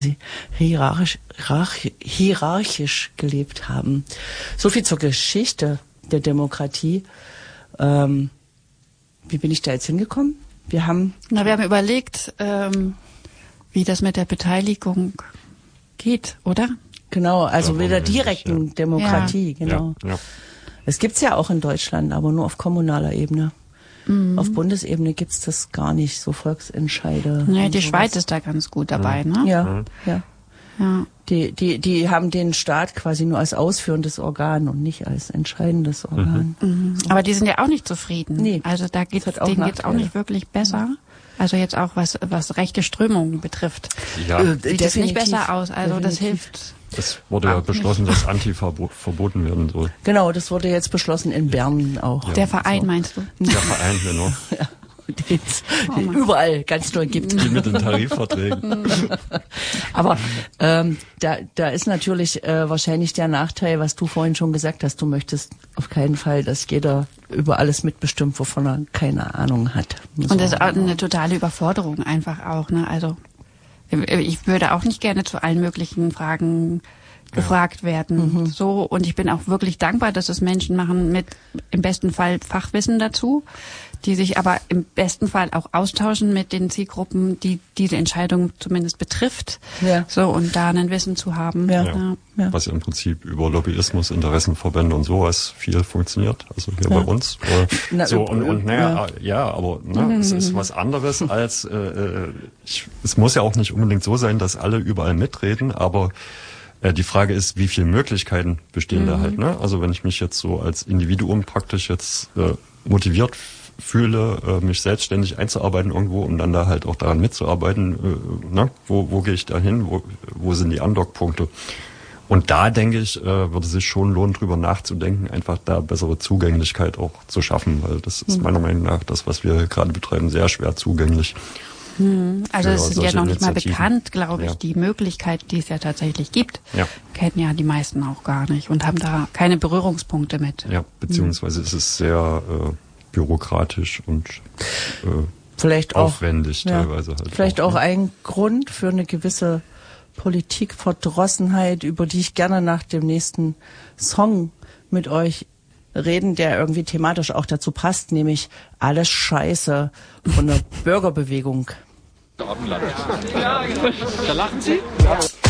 sie hierarchisch gelebt haben. So viel zur Geschichte der Demokratie. Wie bin ich da jetzt hingekommen? Wir haben überlegt, wie das mit der Beteiligung geht, oder? Genau, also mit der direkten Demokratie, genau. Ja. Es gibt's ja auch in Deutschland, aber nur auf kommunaler Ebene. Mhm. Auf Bundesebene gibt's das gar nicht, so Volksentscheide. Nee, die Schweiz ist da ganz gut dabei, ne? Ja. Die haben den Staat quasi nur als ausführendes Organ und nicht als entscheidendes Organ. Mhm. Aber die sind ja auch nicht zufrieden. Nee. Also denen geht's auch nicht wirklich besser. Also jetzt auch was rechte Strömungen betrifft. Ja. Sieht es nicht besser aus. Also das hilft. Es wurde ja beschlossen, dass Antifa verboten werden soll. Genau, das wurde jetzt beschlossen in Bern auch. Ja, der Verein meinst du? Der Verein, genau. Ja. Den überall ganz neu gibt. Die mit den Tarifverträgen. Aber da ist natürlich wahrscheinlich der Nachteil, was du vorhin schon gesagt hast. Du möchtest auf keinen Fall, dass jeder über alles mitbestimmt, wovon er keine Ahnung hat. Und das ist auch eine totale Überforderung einfach auch, ne? Also ich würde auch nicht gerne zu allen möglichen Fragen gefragt werden. So, und ich bin auch wirklich dankbar, dass es Menschen machen mit im besten Fall Fachwissen dazu, die sich aber im besten Fall auch austauschen mit den Zielgruppen, die diese Entscheidung zumindest betrifft. Ja. So, und da ein Wissen zu haben. Ja. Was ja im Prinzip über Lobbyismus, Interessenverbände und sowas viel funktioniert. Also hier bei uns. Es ist was anderes als es muss ja auch nicht unbedingt so sein, dass alle überall mitreden, aber die Frage ist, wie viele Möglichkeiten bestehen da halt, ne? Also wenn ich mich jetzt so als Individuum praktisch jetzt motiviert fühle, mich selbstständig einzuarbeiten irgendwo und dann da halt auch daran mitzuarbeiten, wo gehe ich da hin, wo sind die Andockpunkte? Und da, denke ich, würde es sich schon lohnen, drüber nachzudenken, einfach da bessere Zugänglichkeit auch zu schaffen, weil das ist meiner Meinung nach das, was wir gerade betreiben, sehr schwer zugänglich. Also es ist ja noch nicht mal bekannt, glaube ich, die Möglichkeit, die es ja tatsächlich gibt, kennen ja die meisten auch gar nicht und haben da keine Berührungspunkte mit. Ja, beziehungsweise ist es sehr bürokratisch und vielleicht aufwendig teilweise. Halt vielleicht auch ein Grund für eine gewisse Politikverdrossenheit, über die ich gerne nach dem nächsten Song mit euch reden, der irgendwie thematisch auch dazu passt, nämlich Alles Scheiße von der Bürgerbewegung. Ja, da lachen Sie. Ja.